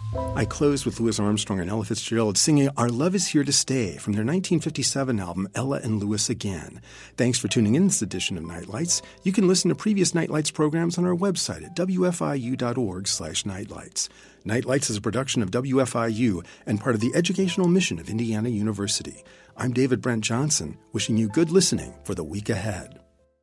I closed with Louis Armstrong and Ella Fitzgerald singing Our Love Is Here to Stay from their 1957 album Ella and Louis Again. Thanks for tuning in this edition of Nightlights. You can listen to previous Nightlights programs on our website at wfiu.org/nightlights. Nightlights is a production of WFIU and part of the educational mission of Indiana University. I'm David Brent Johnson, wishing you good listening for the week ahead.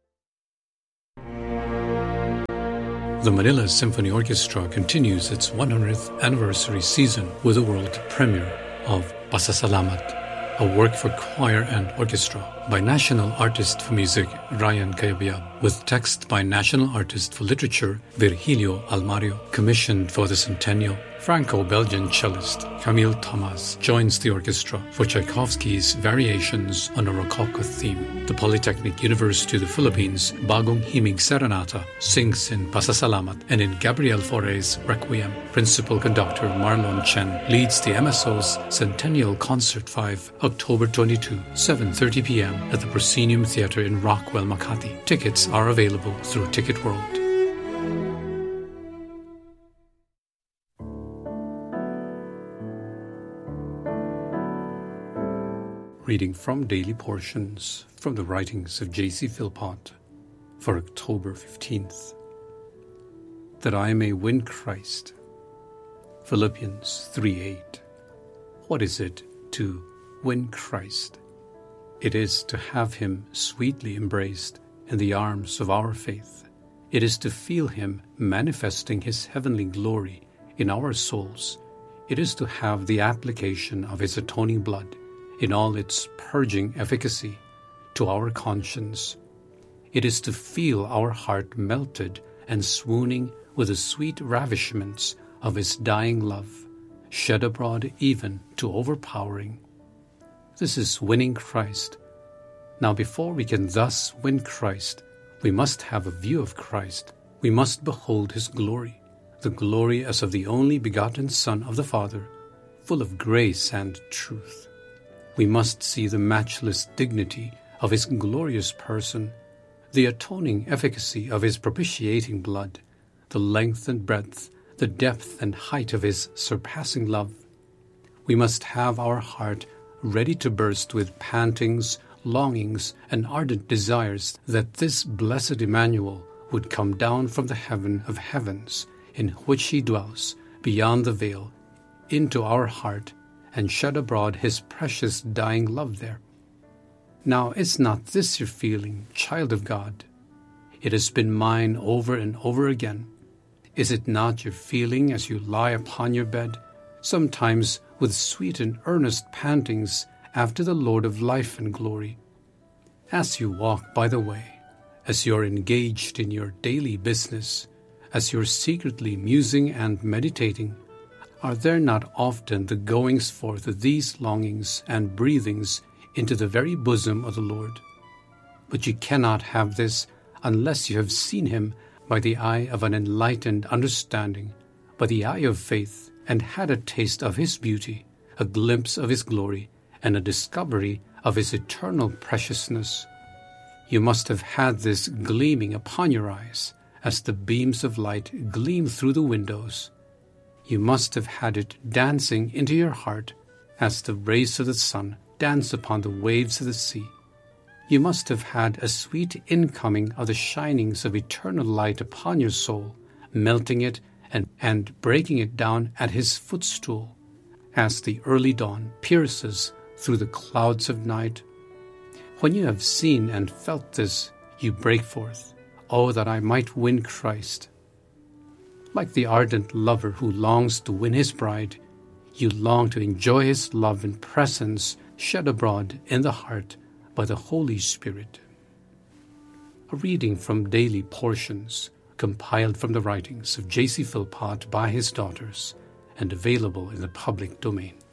The Manila Symphony Orchestra continues its 100th anniversary season with a world premiere of Pasasalamat, a work for choir and orchestra by National Artist for Music Ryan Cayabyab, with text by National Artist for Literature Virgilio Almario, commissioned for the centennial. Franco-Belgian cellist Camille Thomas joins the orchestra for Tchaikovsky's Variations on a Rococo theme. The Polytechnic University of the Philippines Bagong Himig Serenata sings in Pasasalamat and in Gabriel Fauré's Requiem. Principal conductor Marlon Chen leads the MSO's Centennial Concert 5, October 22, 7:30 p.m. at the Proscenium Theatre in Rockwell, Makati. Tickets are available through Ticket World. Reading from daily portions from the writings of J.C. Philpott for October 15th. That I may win Christ. Philippians 3:8. What is it to win Christ? It is to have him sweetly embraced in the arms of our faith. It is to feel him manifesting his heavenly glory in our souls. It is to have the application of his atoning blood in all its purging efficacy to our conscience. It is to feel our heart melted and swooning with the sweet ravishments of his dying love, shed abroad even to overpowering. This is winning Christ. Now, before we can thus win Christ, we must have a view of Christ. We must behold his glory, the glory as of the only begotten Son of the Father, full of grace and truth. We must see the matchless dignity of his glorious person, the atoning efficacy of his propitiating blood, the length and breadth, the depth and height of his surpassing love. We must have our heart ready to burst with pantings, longings, and ardent desires that this blessed Emmanuel would come down from the heaven of heavens, in which he dwells, beyond the veil, into our heart, and shed abroad his precious dying love there. Now, is not this your feeling, child of God? It has been mine over and over again. Is it not your feeling as you lie upon your bed, sometimes with sweet and earnest pantings after the Lord of life and glory? As you walk by the way, as you are engaged in your daily business, as you are secretly musing and meditating, are there not often the goings forth of these longings and breathings into the very bosom of the Lord? But you cannot have this unless you have seen him by the eye of an enlightened understanding, by the eye of faith, and had a taste of his beauty, a glimpse of his glory, and a discovery of his eternal preciousness. You must have had this gleaming upon your eyes, as the beams of light gleam through the windows. You must have had it dancing into your heart as the rays of the sun dance upon the waves of the sea. You must have had a sweet incoming of the shinings of eternal light upon your soul, melting it and breaking it down at his footstool, as the early dawn pierces through the clouds of night. When you have seen and felt this, you break forth, "Oh, that I might win Christ." Like the ardent lover who longs to win his bride, you long to enjoy his love and presence shed abroad in the heart by the Holy Spirit. A reading from daily portions compiled from the writings of J.C. Philpott by his daughters and available in the public domain.